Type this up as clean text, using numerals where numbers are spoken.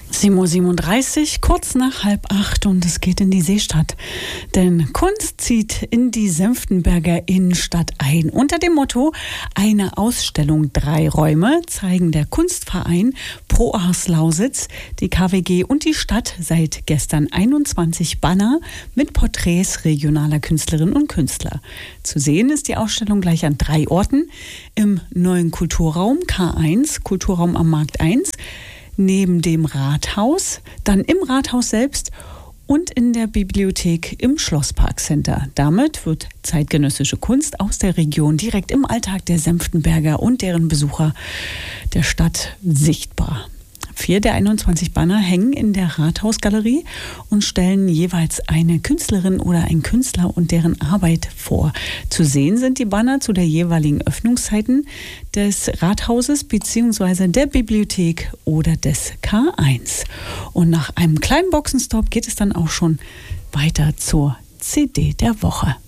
7:37 Uhr, kurz nach 7:30 und es geht in die Seestadt. Denn Kunst zieht in die Senftenberger Innenstadt ein. Unter dem Motto "Eine Ausstellung, 3 Räume" zeigen der Kunstverein Pro Ars Lausitz, die KWG und die Stadt seit gestern 21 Banner mit Porträts regionaler Künstlerinnen und Künstler. Zu sehen ist die Ausstellung gleich an 3 Orten: im neuen Kulturraum K1, Kulturraum am Markt 1, neben dem Rathaus, dann im Rathaus selbst und in der Bibliothek im Schlossparkcenter. Damit wird zeitgenössische Kunst aus der Region direkt im Alltag der Senftenberger und deren Besucher der Stadt sichtbar. 4 der 21 Banner hängen in der Rathausgalerie und stellen jeweils eine Künstlerin oder einen Künstler und deren Arbeit vor. Zu sehen sind die Banner zu der jeweiligen Öffnungszeiten des Rathauses bzw. der Bibliothek oder des K1. Und nach einem kleinen Boxenstopp geht es dann auch schon weiter zur CD der Woche.